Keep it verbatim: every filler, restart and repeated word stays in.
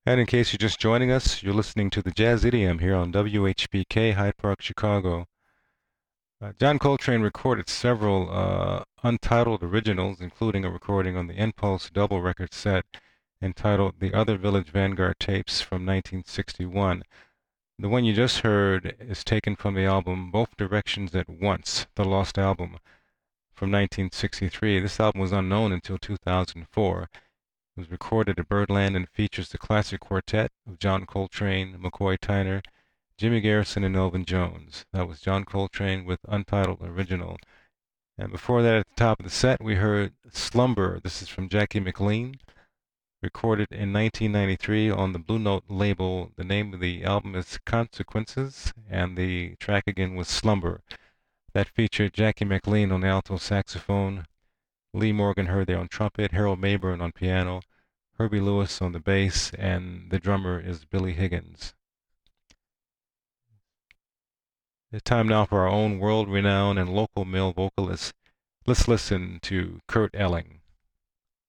And in case you're just joining us, you're listening to the Jazz Idiom here on W H B K Hyde Park, Chicago. Uh, John Coltrane recorded several uh, untitled originals, including a recording on the Impulse double record set entitled The Other Village Vanguard Tapes from nineteen sixty-one. The one you just heard is taken from the album Both Directions at Once, the Lost Album, from nineteen sixty-three. This album was unknown until two thousand four. It was recorded at Birdland and features the classic quartet of John Coltrane, McCoy Tyner, Jimmy Garrison, and Elvin Jones. That was John Coltrane with Untitled Original. And before that, at the top of the set, we heard Slumber. This is from Jackie McLean, recorded in nineteen ninety-three on the Blue Note label. The name of the album is Consequences, and the track again was Slumber. That featured Jackie McLean on the alto saxophone, Lee Morgan heard there on trumpet, Harold Mayburn on piano, Herbie Lewis on the bass, and the drummer is Billy Higgins. It's time now for our own world-renowned and local male vocalist. Let's listen to Kurt Elling.